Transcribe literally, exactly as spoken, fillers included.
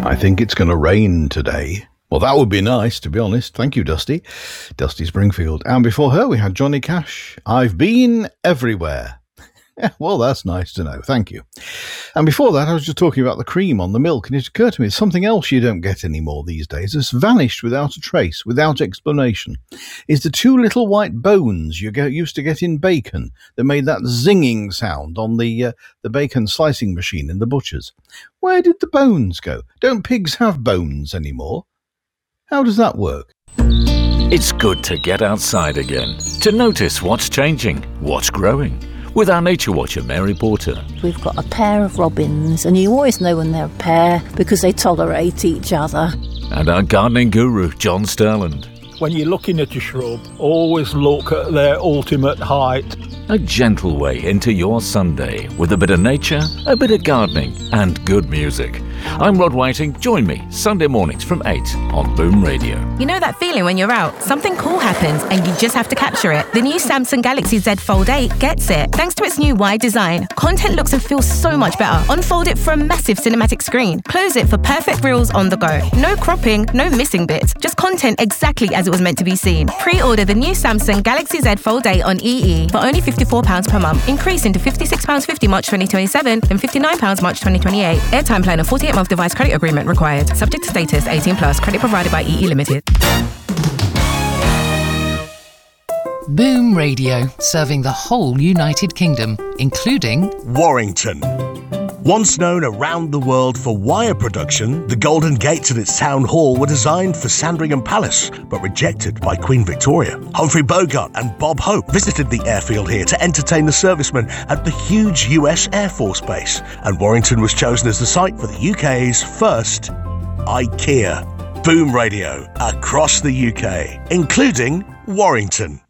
I think it's going to rain today. Well, that would be nice, to be honest. Thank you, Dusty. Dusty Springfield. And before her, we had Johnny Cash. I've been everywhere. Well, that's nice to know. Thank you. And before that, I was just talking about the cream on the milk, and it occurred to me it's something else you don't get anymore these days. It's vanished without a trace, without explanation. Is the two little white bones you get, used to get in bacon that made that zinging sound on the uh, the bacon slicing machine in the butcher's. Where did the bones go? Don't pigs have bones anymore? How does that work? It's good to get outside again, to notice what's changing, what's growing. With our Nature Watcher, Mary Porter. We've got a pair of robins, and you always know when they're a pair because they tolerate each other. And our gardening guru, John Sterland. When you're looking at a shrub, always look at their ultimate height. A gentle way into your Sunday with a bit of nature, a bit of gardening, and good music. I'm Rod Whiting. Join me Sunday mornings from eight on Boom Radio. You know that feeling when you're out, something cool happens and you just have to capture it. The new Samsung Galaxy Z Fold eight gets it. Thanks to its new wide design, content looks and feels so much better. Unfold it for a massive cinematic screen. Close it for perfect reels on the go. No cropping, no missing bits. Just content exactly as it was meant to be seen. Pre-order the new Samsung Galaxy Z Fold eight on E E for only fifty-four pounds per month, increasing to fifty-six pounds fifty March twenty twenty-seven, then fifty-nine pounds March twenty twenty-eight. Airtime plan and forty-eight month device credit agreement required. Subject to status, eighteen plus. Credit provided by E E Limited. Boom Radio, serving the whole United Kingdom, including Warrington. Once known around the world for wire production, the Golden Gates at its town hall were designed for Sandringham Palace, but rejected by Queen Victoria. Humphrey Bogart and Bob Hope visited the airfield here to entertain the servicemen at the huge U S Air Force Base, and Warrington was chosen as the site for the U K's first IKEA. Boom Radio across the U K, including Warrington.